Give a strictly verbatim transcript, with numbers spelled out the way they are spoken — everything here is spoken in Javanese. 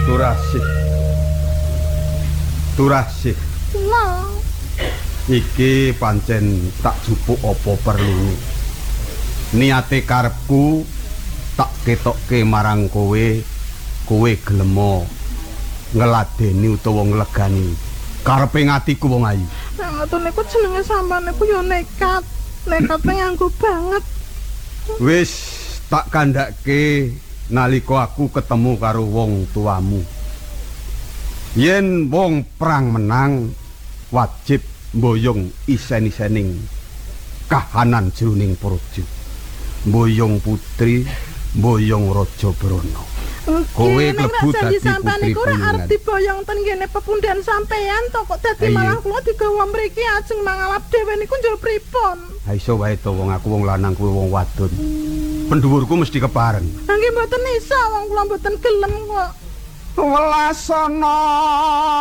Turasih. Turasih. Lah. Iki pancen tak jupuk apa perlune. Niate karepku tak ketokke marang kowe, kowe gelemo ngeladeni utawa nglegani karepe ngatiku wong ayu. Nek ngoten niku jenenge sampean niku ya nekat. Nekate nganggo banget. Wis tak kandhake nalika aku ketemu karo wong tuamu. Yen wong perang menang wajib mboyong isen-isening kahanan jroning praja. Mboyong putri, mboyong raja Brana. Kowe klebu dadi sampean putri niku ora arep pilihan. diboyong ten kene pepundhen sampean to kok dadi Ayo. malah kula digawa mriki ajeng mangalap dhewe niku njur pripun? Ha iso wae to wong aku wong lanang kowe wong wadon. Pendhuwurku mesti kepareng. Nggih mboten isa wong kula mboten gelem kok. Welasana